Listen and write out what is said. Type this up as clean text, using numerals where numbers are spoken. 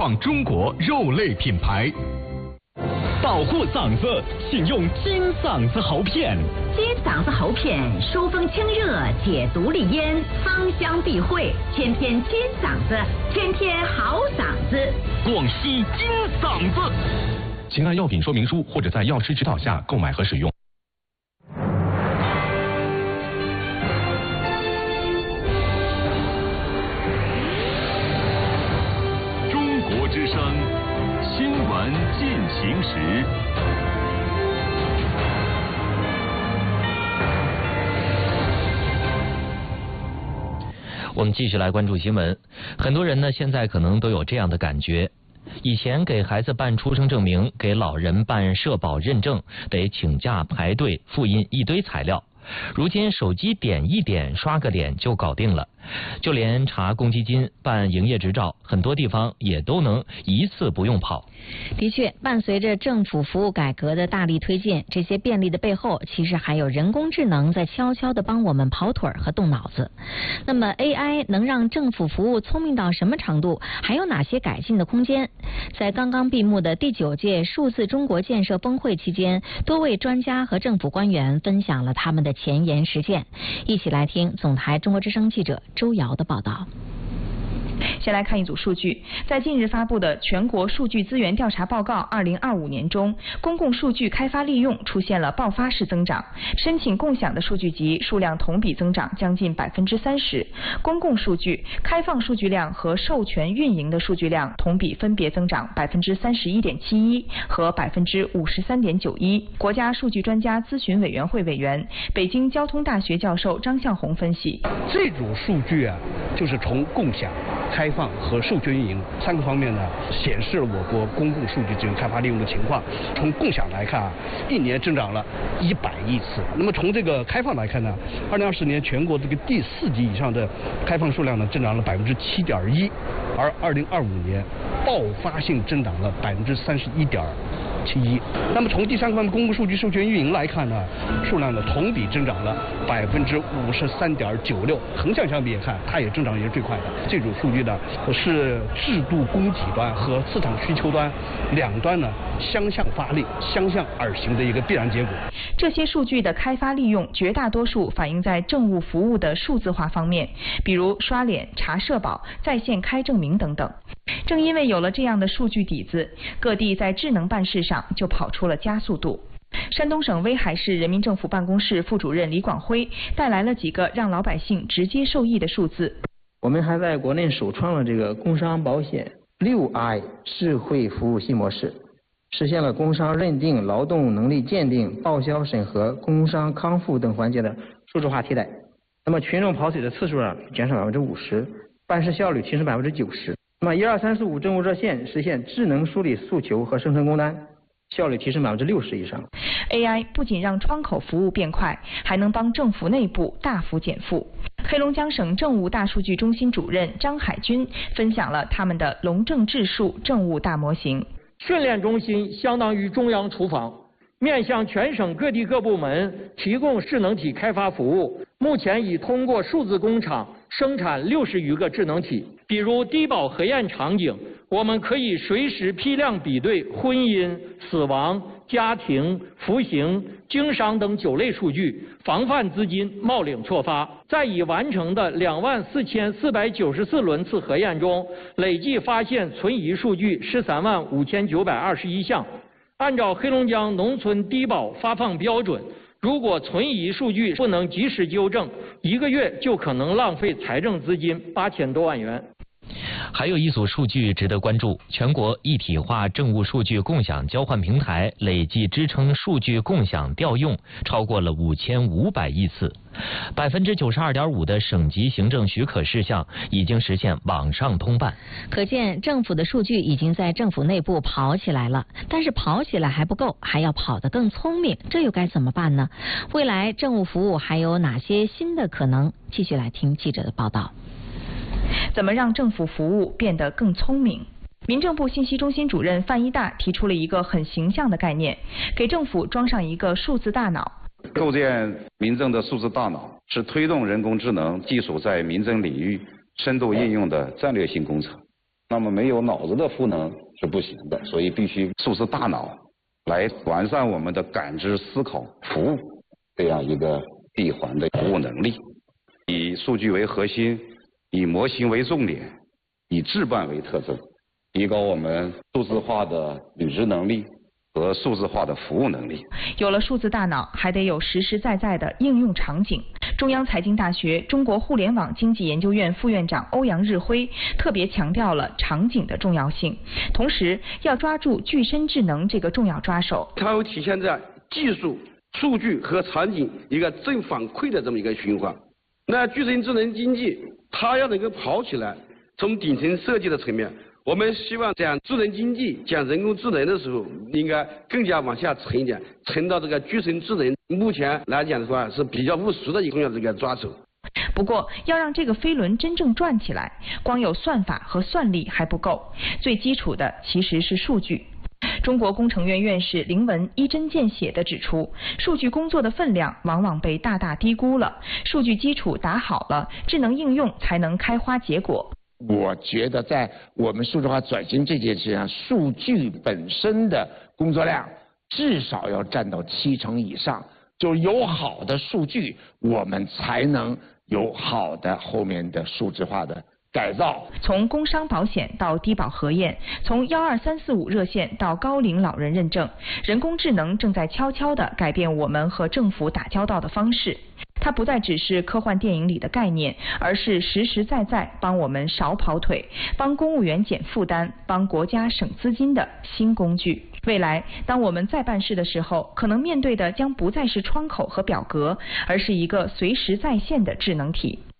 创中国肉类品牌。 保护嗓子，请用金嗓子喉片。 金嗓子喉片疏风清热，解毒利咽，芳香避秽，天天金嗓子，天天好嗓子。 广西金嗓子。 请按药品说明书或者在药师指导下购买和使用。 中国之声，新闻进行时。 我们继续来关注新闻。很多人呢，现在可能都有这样的感觉。以前给孩子办出生证明，给老人办社保认证，得请假排队复印一堆材料。如今手机点一点刷个脸就搞定了，就连查公积金、办营业执照，很多地方也都能一次不用跑。 的确，伴随着政府服务改革的大力推进，这些便利的背后，其实还有人工智能在悄悄地帮我们跑腿和动脑子。那么 AI 能让政府服务聪明到什么程度？还有哪些改进的空间？在刚刚闭幕的第9届数字中国建设峰会期间，多位专家和政府官员分享了他们的前沿实践。一起来听总台中国之声记者周瑶的报道。 先来看一组数据，在近日发布的全国数据资源调查报告2025年中，公共数据开发利用出现了爆发式增长，申请共享的数据集数量同比增长将近30%，公共数据、开放数据量和授权运营的数据量同比分别增长31.71%和53.91%。国家数据专家咨询委员会委员、北京交通大学教授张向红分析， 这组数据啊，就是从共享、开放和授权运营3个方面呢，显示了我国公共数据资源开发利用的情况。从共享来看啊，1年增长了100亿次。那么从这个开放来看呢，2020年全国这个第4级以上的开放数量呢，增长了7.1%，而2025年爆发性增长了31.71%。那么从第3个方面公共数据授权运营来看呢，数量呢同比增长了53.96%，横向相比也看，它也增长也是最快的。这组数据呢是制度供给端和市场需求端两端呢相向发力、相向而行的一个必然结果。 这些数据的开发利用，绝大多数反映在政务服务的数字化方面，比如刷脸、查社保、在线开证明等等。正因为有了这样的数据底子，各地在智能办事上就跑出了加速度。山东省威海市人民政府办公室副主任李广辉带来了几个让老百姓直接受益的数字。 我们还在国内首创了这个工商保险6i 智慧服务新模式，实现了工伤认定、劳动能力鉴定、报销审核、工伤康复等环节的数字化替代。那么群众跑腿的次数呢减少50%，办事效率提升90%。那么12345政务热线实现智能梳理诉求和生成工单，效率提升60%以上。 AI 不仅让窗口服务变快，还能帮政府内部大幅减负。黑龙江省政务大数据中心主任张海军分享了他们的龙政智数政务大模型。 训练中心相当于中央厨房，面向全省各地各部门提供智能体开发服务。目前已通过数字工厂生产60余个智能体，比如低保核验场景，我们可以随时批量比对婚姻、死亡、家庭、服刑、经商等9类数据，防范资金冒领错发。在已完成的24494轮次核验中，累计发现存疑数据135921项。按照黑龙江农村低保发放标准，如果存疑数据不能及时纠正，1个月就可能浪费财政资金8000多万元。 还有一组数据值得关注，全国一体化政务数据共享交换平台累计支撑数据共享调用超过了5500亿次，92.5%的省级行政许可事项已经实现网上通办。 可见政府的数据已经在政府内部跑起来了，但是跑起来还不够，还要跑得更聪明，这又该怎么办呢？未来政务服务还有哪些新的可能？继续来听记者的报道。 怎么让政府服务变得更聪明？民政部信息中心主任范一大提出了一个很形象的概念，给政府装上一个数字大脑。 构建民政的数字大脑是推动人工智能技术在民政领域深度应用的战略性工程。 那么没有脑子的赋能是不行的，所以必须数字大脑来完善我们的感知、思考、服务这样一个闭环的服务能力。以数据为核心，以模型为重点，以智办为特征，提高我们数字化的履职能力和数字化的服务能力。 有了数字大脑，还得有实实在在的应用场景。中央财经大学中国互联网经济研究院副院长欧阳日辉特别强调了场景的重要性，同时要抓住具身智能这个重要抓手。 它会体现在技术、数据和场景一个正反馈的这么一个循环。那具身智能经济它要能够跑起来，从顶层设计的层面，我们希望讲智能经济、讲人工智能的时候，应该更加往下沉一点，沉到这个具身智能。目前来讲的话，是比较务实的一个这个抓手。 不过，要让这个飞轮真正转起来，光有算法和算力还不够，最基础的其实是数据。中国工程院院士林文一针见血地指出，数据工作的分量往往被大大低估了，数据基础打好了，智能应用才能开花结果。 我觉得在我们数字化转型这件事上，数据本身的工作量至少要占到70%以上，就有好的数据，我们才能有好的后面的数字化的改造。 从工伤保险到低保核验，从12345热线到高龄老人认证，人工智能正在悄悄地改变我们和政府打交道的方式。它不再只是科幻电影里的概念，而是实实在在帮我们少跑腿，帮公务员减负担，帮国家省资金的新工具。未来，当我们在办事的时候，可能面对的将不再是窗口和表格，而是一个随时在线的智能体。